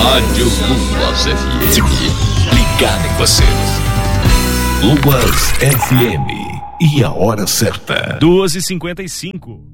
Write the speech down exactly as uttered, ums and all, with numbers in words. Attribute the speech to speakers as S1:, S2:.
S1: Rádio Luas F M. Ligado em você. Luas F M. E a hora certa.
S2: duas e cinquenta e cinco.